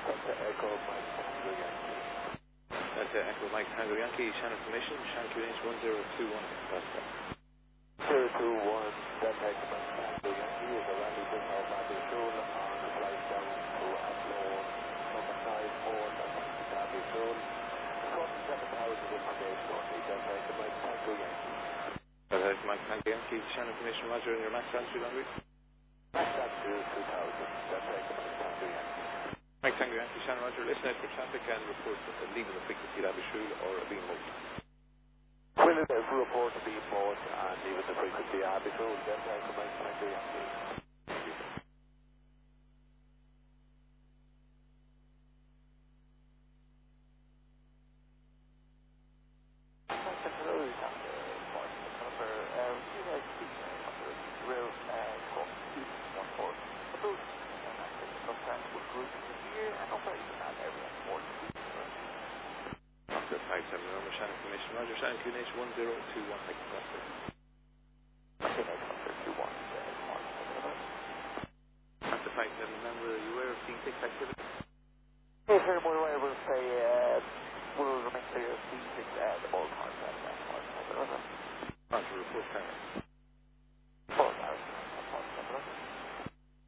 Echo Mike Tango Yankee. That's Echo Mike Tango Yankee, channel information, Shank QNH 1021. That's that. 021, Delta Echo Mike Tango Yankee is a rally bring out Abu Shul on the flight down to Athlone, number 94, that's Abu Shul. 47,000 information only, Delta Echo Mike Tango Yankee. Delta Echo Mike Tango Yankee, channel information, Roger, and your max altitude on route? Max altitude 2,000, Delta Echo Mike Tango Yankee. Mike Tango Yankee, channel Roger, listen out for traffic and report leaving the frequency at Abu Shul or being moved. Will it report to be mode and leaving the frequency at Abu Shul, Delta Echo Mike Tango Yankee. After 57 number, channel information, Roger, channel QNH 1021, thank you, Buster. After 57 number, are you aware of C6 activity? Yes, sir, more I will say, will remain clear of C6 at all times. Roger, report time.